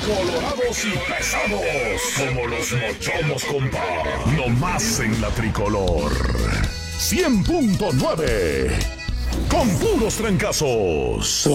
colorados y pesados como los mochomos, compa. No más en la tricolor. 100.9 con puros trancazos.